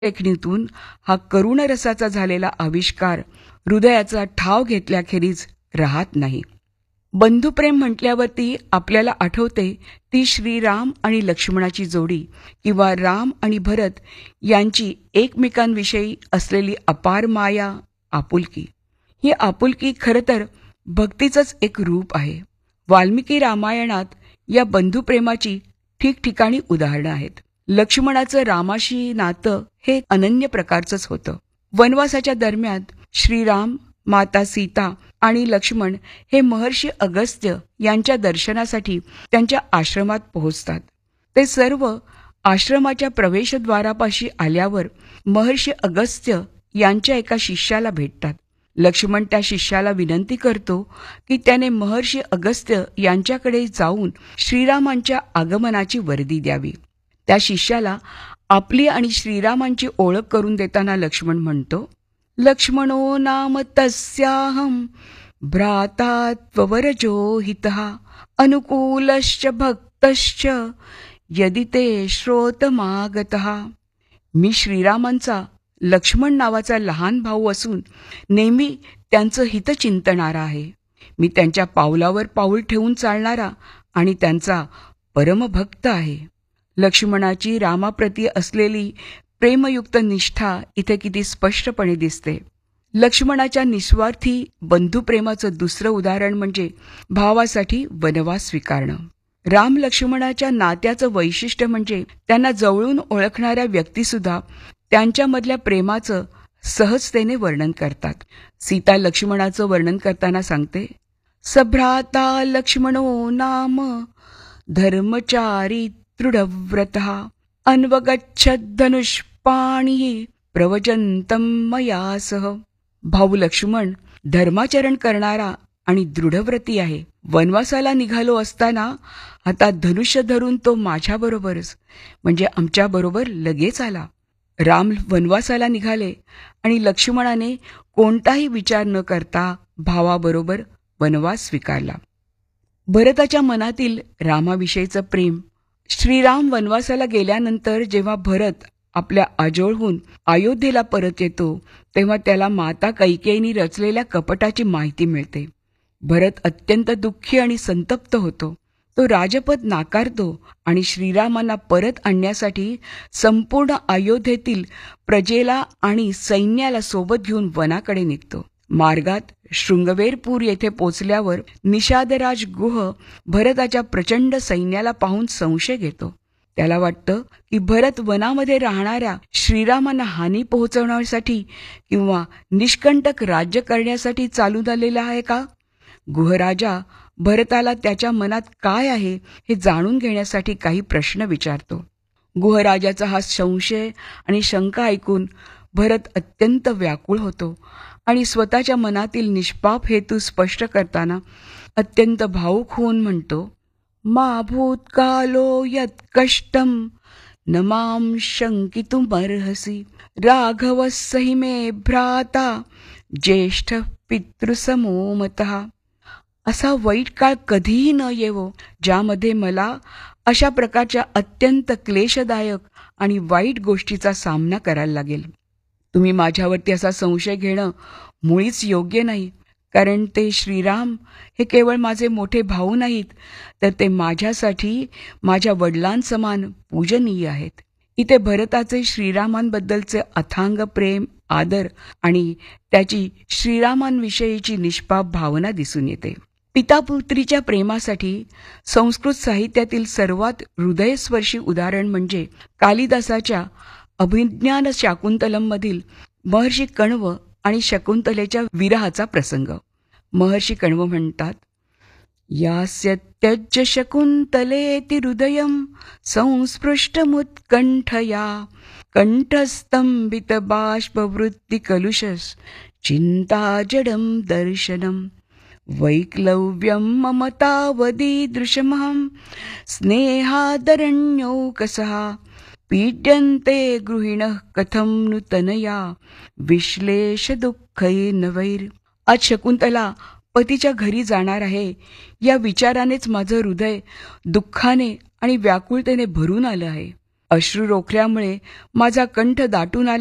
लेखणीतून हा करुण रसाचा झालेला आविष्कार हृदयाचा ठाव घेतल्याखेरीज राहत नाही. बंधुप्रेम म्हटल्यावरती आपल्याला आठवते ती श्रीराम आणि लक्ष्मणाची जोडी किंवा राम आणि भरत यांची एकमेकांविषयी असलेली अपार माया, आपुलकी. ही आपुलकी खरं तर भक्तीचंच एक रूप आहे. वाल्मिकी रामायणात या बंधुप्रेमाची ठिकठिकाणी उदाहरणं आहेत. लक्ष्मणाचं रामाशी नातं हे अनन्य प्रकारचंच होतं. वनवासाच्या दरम्यान श्रीराम, माता सीता आणि लक्ष्मण हे महर्षी अगस्त्य यांच्या दर्शनासाठी त्यांच्या आश्रमात पोहोचतात. ते सर्व आश्रमाच्या प्रवेशद्वारापाशी आल्यावर महर्षी अगस्त्य यांच्या एका शिष्याला भेटतात. लक्ष्मण त्या शिष्याला विनंती करतो की त्याने महर्षी अगस्त्य यांच्याकडे जाऊन श्रीरामांच्या आगमनाची वर्दी द्यावी. त्या शिष्याला आपली आणि श्रीरामांची ओळख करून देताना लक्ष्मण म्हणतो, लक्ष्मणो नाम तस्याहं भ्राता त्ववरजो हितः अनुकूलश्च भक्तश्च यदि ते श्रोतमागतः. मी श्रीरामांचा लक्ष्मण नावाचा लहान भाऊ असून नेहमी त्यांचं हित चिंतणारा आहे. मी त्यांच्या पावलावर पाऊल ठेवून चालणारा आणि त्यांचा परमभक्त आहे. लक्ष्मणाची रामाप्रती असलेली प्रेमयुक्त निष्ठा इथे किती स्पष्टपणे दिसते. लक्ष्मणाच्या निस्वार्थी बंधुप्रेमाचं दुसरं उदाहरण म्हणजे भावासाठी वनवास स्वीकारणं. राम लक्ष्मणाच्या नात्याचं वैशिष्ट्य म्हणजे त्यांना जवळून ओळखणाऱ्या व्यक्तीसुद्धा त्यांच्यामधल्या प्रेमाचं सहजतेने वर्णन करतात. सीता लक्ष्मणाचं वर्णन करताना सांगते, सभ्राता लक्ष्मणो नाम धर्मचारी दृढव्रतः अन्वगच्छद्धनुष्पाणिः प्रवचन्तं मया सह. भाऊ लक्ष्मण धर्माचरण करणारा आणि दृढव्रती आहे. वनवासाला निघालो असताना हातात धनुष्य धरून तो माझ्याबरोबरच म्हणजे आमच्याबरोबर लगेच आला. राम वनवासाला निघाले आणि लक्ष्मणाने कोणताही विचार न करता भावाबरोबर वनवास स्वीकारला. भरताच्या मनातील रामाविषयीचं प्रेम. श्रीराम वनवासाला गेल्यानंतर जेव्हा भरत आपल्या आजोळहून अयोध्येला परत येतो तेव्हा त्याला माता कैकेयीने रचलेल्या कपटाची माहिती मिळते. भरत अत्यंत दुःखी आणि संतप्त होतो. तो राजपद नाकारतो आणि श्रीरामांना परत आणण्यासाठी संपूर्ण अयोध्येतील प्रजेला आणि सैन्याला सोबत घेऊन वनाकडे निघतो. मार्गात शृंगवेरपूर येथे पोचल्यावर निषादराज गुह भरताच्या प्रचंड सैन्याला पाहून संशय घेतो. त्याला वाटतं की भरत वनामध्ये राहणाऱ्या श्रीरामांना हानी पोहोचवण्यासाठी किंवा निष्कंटक राज्य करण्यासाठी चालू झालेला आहे का. गुहराजा भरताला त्याच्या मनात काय आहे हे जाणून घेण्यासाठी काही प्रश्न विचारतो. गुहराजाचा हा संशय आणि शंका ऐकून भरत अत्यंत व्याकुळ होतो आणि स्वतःच्या मनातील निष्पाप हेतू स्पष्ट करताना अत्यंत भावुक होऊन म्हणतो, मा भूतकालो यत् कष्टम न मां शंकितुमर्हसि राघवस्सहि मे भ्राता ज्येष्ठ पितृसमो मतः. असा वाईट काळ कधीही न येवो ज्यामध्ये मला अशा प्रकारच्या अत्यंत क्लेशदायक आणि वाईट गोष्टीचा सामना करायला लागेल. तुम्ही माझ्यावरती असा संशय घेणं मुळीच योग्य नाही, कारण ते श्रीराम हे केवळ माझे मोठे भाऊ नाहीत, तर ते माझ्यासाठी माझ्या वडिलांसमान पूजनीय आहेत. इथे भरताचे श्रीरामांबद्दलचे अथांग प्रेम, आदर आणि त्याची श्रीरामांविषयीची निष्पाप भावना दिसून येते. पितापुत्रीच्या प्रेमासाठी संस्कृत साहित्यातील सर्वात हृदयस्पर्शी उदाहरण म्हणजे कालिदासाच्या अभिज्ञान शाकुंतलममधील महर्षी कण्व आणि शकुंतलेच्या विरहाचा प्रसंग. महर्षी कण्व म्हणतात, यास्य त्यज्य शकुंतलेति हृदयं संस्पृष्टमुत्कंठया कंठस्तंभित बाष्पवृत्ति कलुषस चिंता जडम दर्शनम वैक्लव्यं ममतावदीदृशमहं स्नेहादरण्यौकसः पीड्यन्ते गृहिणः कथं नु तनया विश्लेष दुःखैर्न वैर. आज शकुंतला पतीच्या घरी जाणार आहे या विचारानेच माझं हृदय दुःखाने आणि व्याकुळतेने भरून आलं आहे. अश्रू रोखल्यामुळे माझा कंठ दाटून आला